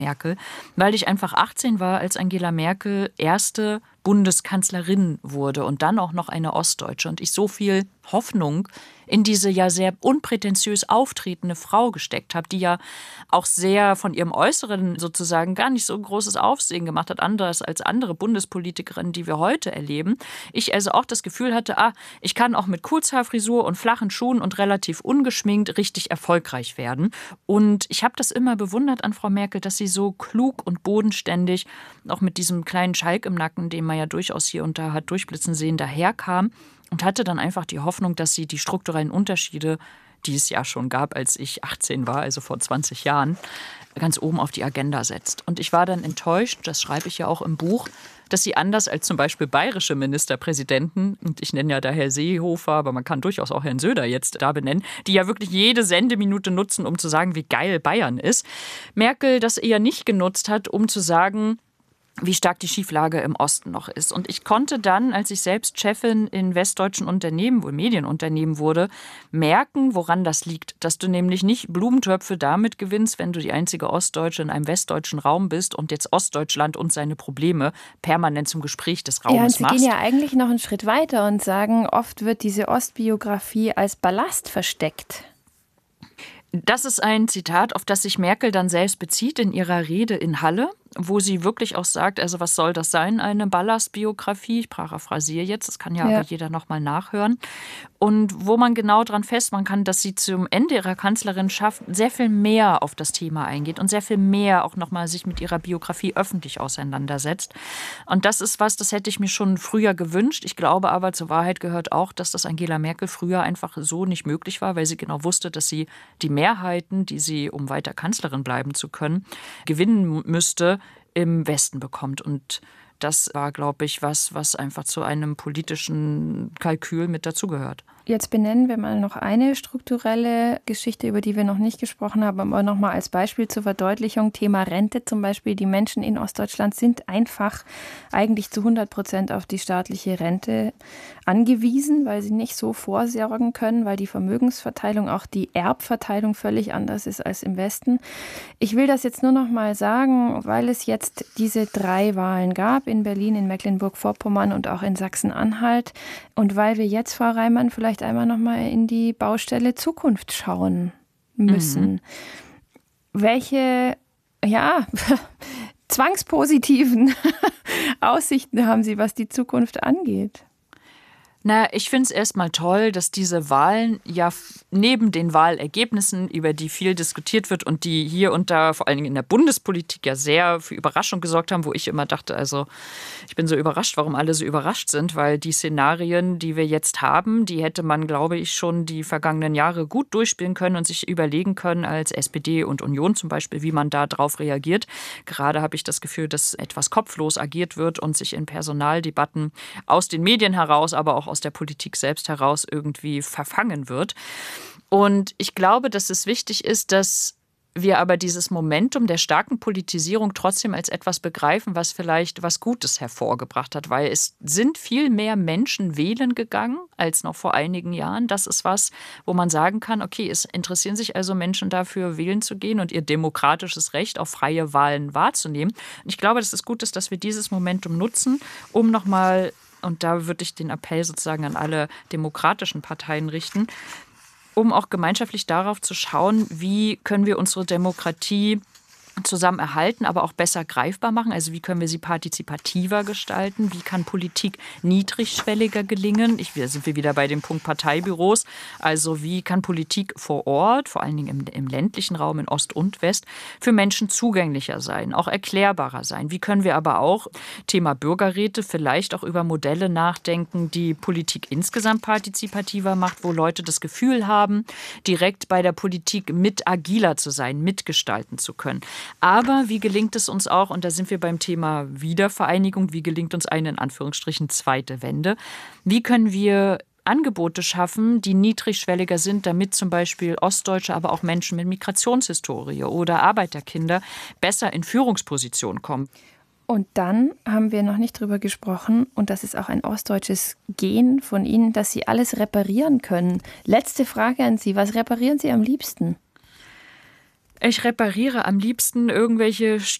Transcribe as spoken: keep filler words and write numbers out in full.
Merkel, weil ich einfach achtzehn war, als Angela Merkel erste Bundeskanzlerin wurde und dann auch noch eine Ostdeutsche und ich so viel Hoffnung in diese ja sehr unprätentiös auftretende Frau gesteckt habe, die ja auch sehr von ihrem Äußeren sozusagen gar nicht so ein großes Aufsehen gemacht hat, anders als andere Bundespolitikerinnen, die wir heute erleben. Ich also auch das Gefühl hatte, ah, ich kann auch mit Kurzhaarfrisur und flachen Schuhen und relativ ungeschminkt richtig erfolgreich werden. Und ich habe das immer bewundert an Frau Merkel, dass sie so klug und bodenständig, auch mit diesem kleinen Schalk im Nacken, den man ja durchaus hier und da hat durchblitzen sehen, daherkam. Und hatte dann einfach die Hoffnung, dass sie die strukturellen Unterschiede, die es ja schon gab, als ich achtzehn war, also vor zwanzig Jahren, ganz oben auf die Agenda setzt. Und ich war dann enttäuscht, das schreibe ich ja auch im Buch, dass sie anders als zum Beispiel bayerische Ministerpräsidenten, und ich nenne ja da Herr Seehofer, aber man kann durchaus auch Herrn Söder jetzt da benennen, die ja wirklich jede Sendeminute nutzen, um zu sagen, wie geil Bayern ist, Merkel das eher nicht genutzt hat, um zu sagen, wie stark die Schieflage im Osten noch ist. Und ich konnte dann, als ich selbst Chefin in westdeutschen Unternehmen, wohl Medienunternehmen wurde, merken, woran das liegt. Dass du nämlich nicht Blumentöpfe damit gewinnst, wenn du die einzige Ostdeutsche in einem westdeutschen Raum bist und jetzt Ostdeutschland und seine Probleme permanent zum Gespräch des Raumes ja, und Sie machst. gehen ja eigentlich noch einen Schritt weiter und sagen, oft wird diese Ostbiografie als Ballast versteckt. Das ist ein Zitat, auf das sich Merkel dann selbst bezieht in ihrer Rede in Halle, wo sie wirklich auch sagt, also was soll das sein, eine Ballastbiografie? Ich paraphrasiere jetzt, das kann ja, ja. aber jeder nochmal nachhören. Und wo man genau dran festmachen kann, dass sie zum Ende ihrer Kanzlerschaft sehr viel mehr auf das Thema eingeht und sehr viel mehr auch nochmal sich mit ihrer Biografie öffentlich auseinandersetzt. Und das ist was, das hätte ich mir schon früher gewünscht. Ich glaube aber, zur Wahrheit gehört auch, dass das Angela Merkel früher einfach so nicht möglich war, weil sie genau wusste, dass sie die Mehrheiten, die sie, um weiter Kanzlerin bleiben zu können, gewinnen müsste, im Westen bekommt. Und das war, glaube ich, was, was einfach zu einem politischen Kalkül mit dazugehört. Jetzt benennen wir mal noch eine strukturelle Geschichte, über die wir noch nicht gesprochen haben, aber noch mal als Beispiel zur Verdeutlichung. Thema Rente zum Beispiel. Die Menschen in Ostdeutschland sind einfach eigentlich zu hundert Prozent auf die staatliche Rente angewiesen, weil sie nicht so vorsorgen können, weil die Vermögensverteilung, auch die Erbverteilung völlig anders ist als im Westen. Ich will das jetzt nur noch mal sagen, weil es jetzt diese drei Wahlen gab, in Berlin, in Mecklenburg-Vorpommern und auch in Sachsen-Anhalt. Und weil wir jetzt, Frau Reimann, vielleicht einmal noch mal in die Baustelle Zukunft schauen müssen. Mhm. Welche, ja, zwangspositiven Aussichten haben Sie, was die Zukunft angeht? Na, ich finde es erstmal toll, dass diese Wahlen ja neben den Wahlergebnissen, über die viel diskutiert wird und die hier und da vor allen Dingen in der Bundespolitik ja sehr für Überraschung gesorgt haben, wo ich immer dachte, also ich bin so überrascht, warum alle so überrascht sind, weil die Szenarien, die wir jetzt haben, die hätte man, glaube ich, schon die vergangenen Jahre gut durchspielen können und sich überlegen können, als S P D und Union zum Beispiel, wie man da drauf reagiert. Gerade habe ich das Gefühl, dass etwas kopflos agiert wird und sich in Personaldebatten aus den Medien heraus, aber auch aus der Politik selbst heraus irgendwie verfangen wird. Und ich glaube, dass es wichtig ist, dass wir aber dieses Momentum der starken Politisierung trotzdem als etwas begreifen, was vielleicht was Gutes hervorgebracht hat, weil es sind viel mehr Menschen wählen gegangen als noch vor einigen Jahren. Das ist was, wo man sagen kann, okay, es interessieren sich also Menschen dafür, wählen zu gehen und ihr demokratisches Recht auf freie Wahlen wahrzunehmen. Und ich glaube, dass es gut ist, dass wir dieses Momentum nutzen, um nochmal, und da würde ich den Appell sozusagen an alle demokratischen Parteien richten, um auch gemeinschaftlich darauf zu schauen, wie können wir unsere Demokratie zusammen erhalten, aber auch besser greifbar machen. Also wie können wir sie partizipativer gestalten? Wie kann Politik niedrigschwelliger gelingen? Ich, wir sind wir wieder bei dem Punkt Parteibüros. Also wie kann Politik vor Ort, vor allen Dingen im, im ländlichen Raum in Ost und West, für Menschen zugänglicher sein, auch erklärbarer sein? Wie können wir aber auch, Thema Bürgerräte, vielleicht auch über Modelle nachdenken, die Politik insgesamt partizipativer macht, wo Leute das Gefühl haben, direkt bei der Politik mit agiler zu sein, mitgestalten zu können. Aber wie gelingt es uns auch, und da sind wir beim Thema Wiedervereinigung, wie gelingt uns eine in Anführungsstrichen zweite Wende? Wie können wir Angebote schaffen, die niedrigschwelliger sind, damit zum Beispiel Ostdeutsche, aber auch Menschen mit Migrationshistorie oder Arbeiterkinder besser in Führungspositionen kommen? Und dann haben wir noch nicht drüber gesprochen, und das ist auch ein ostdeutsches Gen von Ihnen, dass Sie alles reparieren können. Letzte Frage an Sie, was reparieren Sie am liebsten? Ich repariere am liebsten irgendwelche